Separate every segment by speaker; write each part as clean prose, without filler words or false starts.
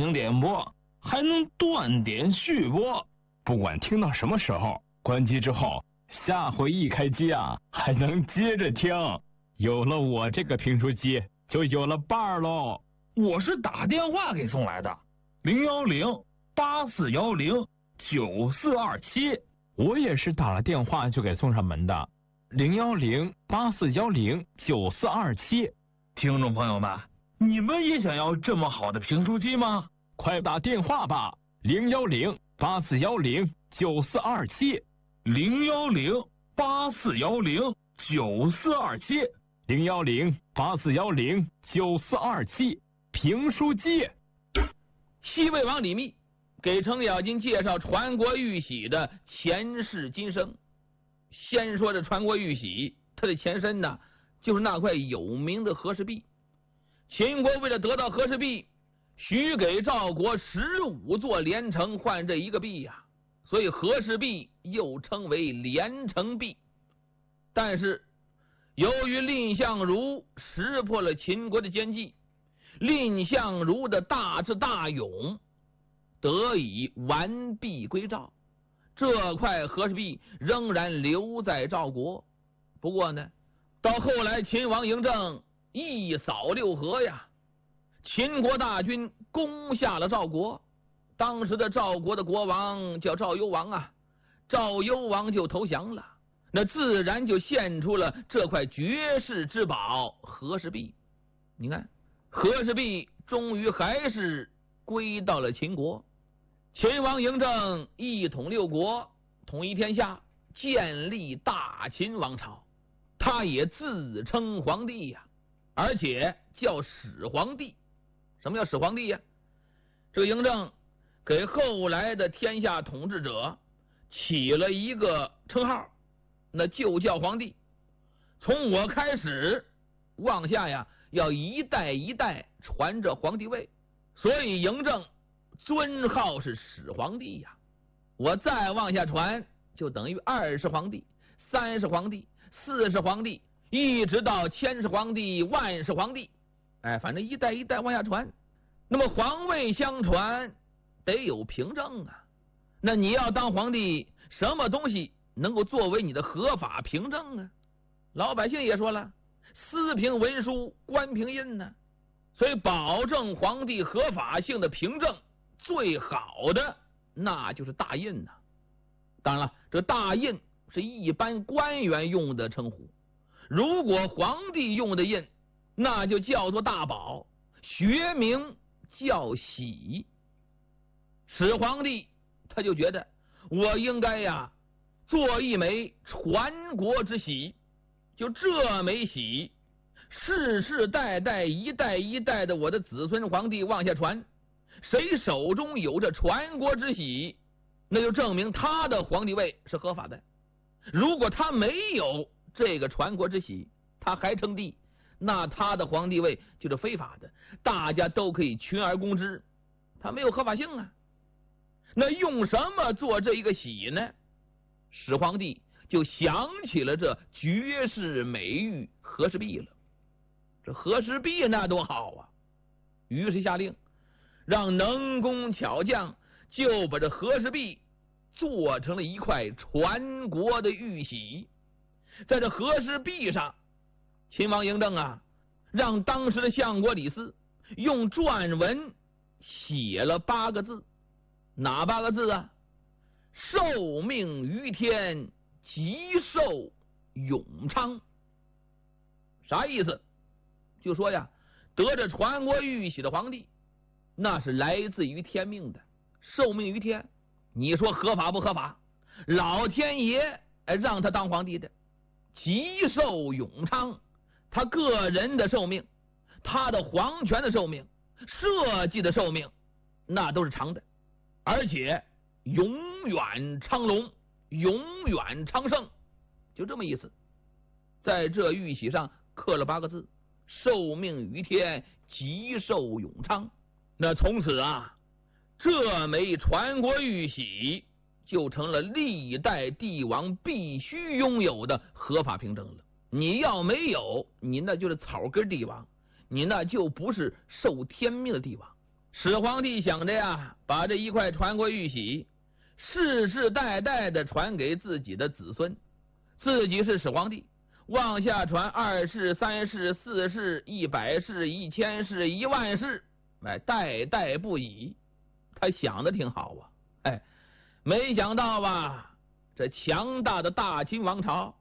Speaker 1: 停点播，还能断点续播。不管听到什么时候，关机之后，下回一开机啊，还能接着听。有了我这个评书机，就有了伴儿喽。
Speaker 2: 我是打电话给送来的，010-8410-9427。
Speaker 1: 我也是打了电话就给送上门的，010-8410-9427。
Speaker 2: 听众朋友们，你们也想要这么好的评书机吗？
Speaker 1: 快打电话吧，010-8410-9427。
Speaker 2: 010-8410-9427。
Speaker 1: 010-8410-9427。评书机。
Speaker 3: 西魏王李密给程咬金介绍传国玉玺的前世今生。先说这传国玉玺，它的前身呢，就是那块有名的和氏璧。秦国为了得到和氏璧，许给赵国15座连城换这一个璧呀，所以和氏璧又称为连城璧。但是由于蔺相如识破了秦国的奸计，蔺相如的大智大勇得以完璧归赵，这块和氏璧仍然留在赵国。不过呢，到后来秦王嬴政一扫六合呀，秦国大军攻下了赵国。当时的赵国的国王叫赵幽王啊，赵幽王就投降了，那自然就献出了这块绝世之宝和氏璧。你看，和氏璧终于还是归到了秦国。秦王嬴政一统六国，统一天下，建立大秦王朝。他也自称皇帝呀，而且叫始皇帝。什么叫始皇帝呀？这个嬴政给后来的天下统治者起了一个称号，那就叫皇帝。从我开始往下呀，要一代一代传着皇帝位，所以嬴政尊号是始皇帝呀。我再往下传，就等于20皇帝、30皇帝、40皇帝，一直到1000世皇帝、万世皇帝。反正一代一代往下传。那么皇位相传得有凭证啊，那你要当皇帝，什么东西能够作为你的合法凭证啊？老百姓也说了，私凭文书，官凭印呢。所以保证皇帝合法性的凭证最好的那就是大印呐。当然了，这大印是一般官员用的称呼，如果皇帝用的印，那就叫做大宝，学名叫玺。始皇帝他就觉得，我应该呀做一枚传国之玺，就这枚玺世世代代一代一代的我的子孙皇帝往下传，谁手中有这传国之玺，那就证明他的皇帝位是合法的。如果他没有这个传国之玺，他还称帝，那他的皇帝位就是非法的，大家都可以群而攻之，他没有合法性啊。那用什么做这一个玺呢？始皇帝就想起了这绝世美玉和氏璧了。这和氏璧那多好啊！于是下令让能工巧匠就把这和氏璧做成了一块传国的玉玺。在这和氏璧上，秦王嬴政啊，让当时的相国李斯用篆文写了8个字。哪8个字啊？受命于天，吉寿永昌。啥意思？就说呀，得着传国玉玺的皇帝，那是来自于天命的，受命于天。你说合法不合法？老天爷让他当皇帝的。吉寿永昌，他个人的寿命，他的皇权的寿命，社稷的寿命，那都是长的，而且永远昌隆，永远昌盛，就这么意思。在这玉玺上刻了8个字，受命于天，吉寿永昌。那从此啊，这枚传国玉玺就成了历代帝王必须拥有的合法凭证了。你要没有，你那就是草根帝王，你那就不是受天命的帝王。 始皇帝想着呀，把这一块传国玉玺世世代代的传给自己的子孙，自己是始皇帝，往下传2世、3世、4世、100世、1000世、10000世，代代不已。他想的挺好啊，没想到吧，这强大的大秦王朝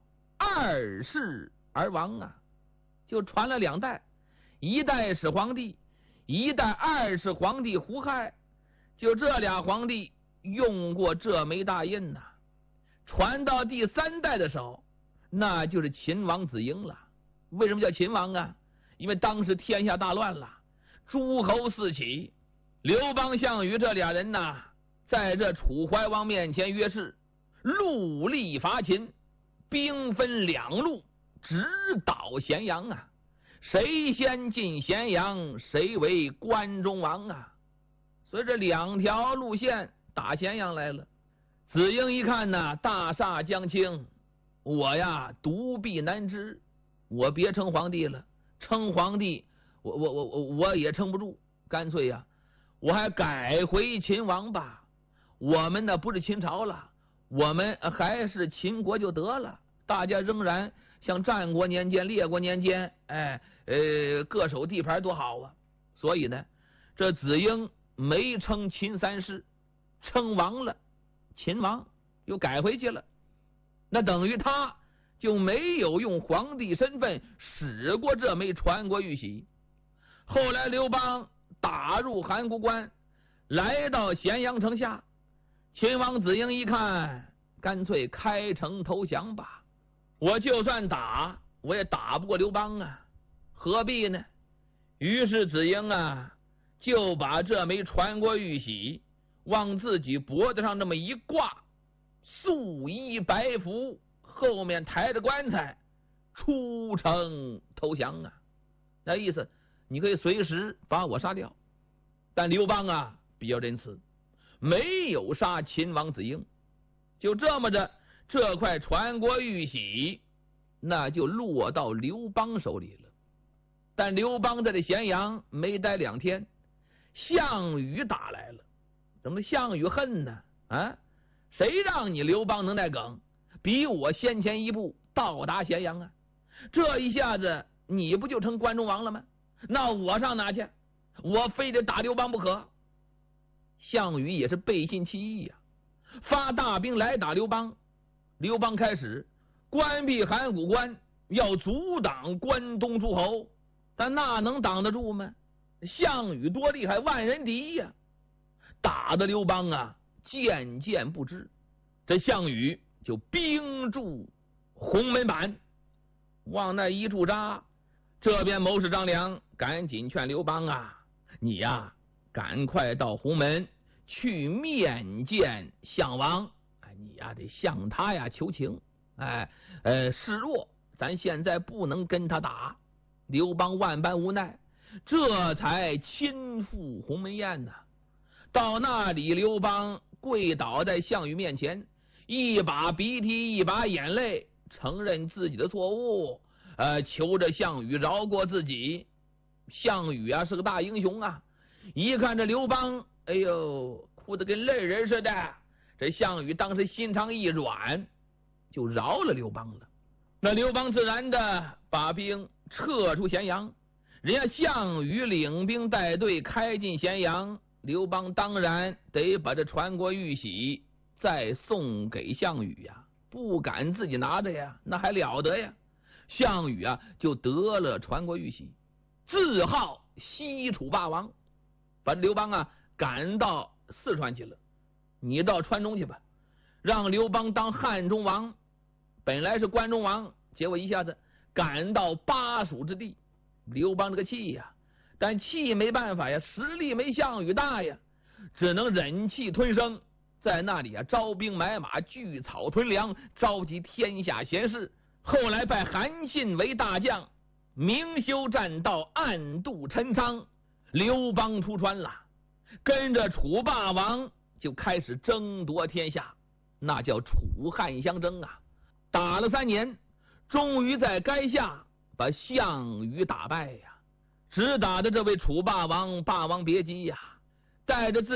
Speaker 3: 2世而亡啊，就传了2代，一代始皇帝，一代2世皇帝胡亥，就这俩皇帝用过这枚大印呐。传到第3代的时候，那就是秦王子婴了。为什么叫秦王啊？因为当时天下大乱了，诸侯四起，刘邦、项羽这俩人呐，在这楚怀王面前约誓，戮力伐秦，兵分2路，直捣咸阳啊！谁先进咸阳，谁为关中王啊！所以这2条路线打咸阳来了。子婴一看呐，大厦将倾，我呀独臂难支，我别称皇帝了，称皇帝我也撑不住，干脆呀，我还改回秦王吧。我们呢不是秦朝了，我们还是秦国就得了，大家仍然像战国年间、列国年间，各守地盘多好啊！所以呢，这子婴没称秦3世，称王了，秦王又改回去了，那等于他就没有用皇帝身份使过这枚传国玉玺。后来刘邦打入函谷关，来到咸阳城下，秦王子婴一看，干脆开城投降吧，我就算打我也打不过刘邦啊，何必呢？于是子婴啊就把这枚传国玉玺往自己脖子上这么一挂，素衣白服，后面抬着棺材出城投降啊。那意思你可以随时把我杀掉。但刘邦啊比较仁慈，没有杀秦王子婴，就这么着，这块传国玉玺那就落到刘邦手里了。但刘邦在这咸阳没待2天，项羽打来了。怎么项羽恨呢？谁让你刘邦能耐梗，比我先前一步到达咸阳啊？这一下子你不就成关中王了吗？那我上哪去？我非得打刘邦不可。项羽也是背信弃义呀，发大兵来打刘邦。刘邦开始关闭函谷关，要阻挡关东诸侯，但那能挡得住吗？项羽多厉害，万人敌呀！打的刘邦啊渐渐不支，这项羽就兵驻鸿门坂，往那一驻扎。这边谋士张良赶紧劝刘邦啊，你呀赶快到鸿门去面见项王，你呀得向他呀求情，示弱，咱现在不能跟他打。刘邦万般无奈，这才亲赴鸿门宴呐。到那里，刘邦跪倒在项羽面前，一把鼻涕一把眼泪，承认自己的错误，求着项羽饶过自己。项羽啊是个大英雄啊，一看这刘邦，哎呦，哭得跟泪人似的。这项羽当时心肠一软，就饶了刘邦了。那刘邦自然的把兵撤出咸阳，人家项羽领兵带队开进咸阳，刘邦当然得把这传国玉玺再送给项羽呀，不敢自己拿着呀，那还了得呀。项羽啊就得了传国玉玺，自号西楚霸王，把刘邦啊赶到四川去了。你到川中去吧，让刘邦当汉中王，本来是关中王，结果一下子赶到巴蜀之地。刘邦这个气呀，但气没办法呀，实力没项羽大呀，只能忍气吞声，在那里啊招兵买马，聚草屯粮，召集天下贤士。后来拜韩信为大将，明修栈道，暗度陈仓。刘邦出川了，跟着楚霸王就开始争夺天下，那叫楚汉相争啊。打了3年，终于在垓下把项羽打败呀。只打的这位楚霸王，霸王别姬呀， 带着自